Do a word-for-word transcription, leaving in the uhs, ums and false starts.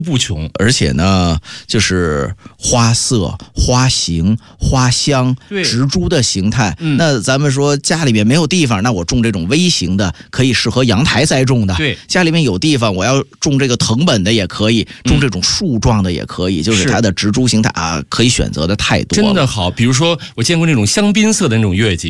不穷。 而且呢，就是花色、花型、花香、植株的形态。嗯、那咱们说家里面没有地方，那我种这种微型的，可以适合阳台栽种的。 对， 家里面有地方，我要种这个藤本的也可以，种这种树状的也可以，嗯、就是它的植株形态啊，可以选择的太多了。 真的好，比如说我见过那种香槟色的那种月季。